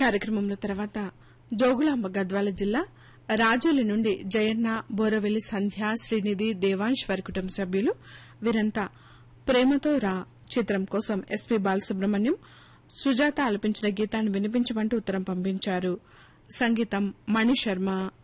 కార్యక్రమంలో తర్వాత జోగులాంబ గద్వాల జిల్లా రాజోలి నుండి జయన్న, బోరవెల్లి సంధ్య, శ్రీనిధి, దేవాంశ్ వారి కుటుంబ సభ్యులు వీరంతా ప్రేమతో రా చిత్రం కోసం ఎస్పీ బాలసుబ్రహ్మణ్యం, సుజాత ఆలపించిన గీతాన్ని వినిపించమంటూ ఉత్తరం పంపించారు. సంగీతం మణిశర్మ.